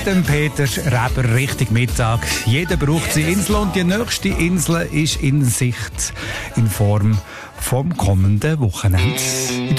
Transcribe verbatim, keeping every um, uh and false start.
mit dem Peter Reber Richtung Mittag. Jeder braucht seine Insel und die nächste Insel ist in Sicht in Form vom kommenden Wochenende.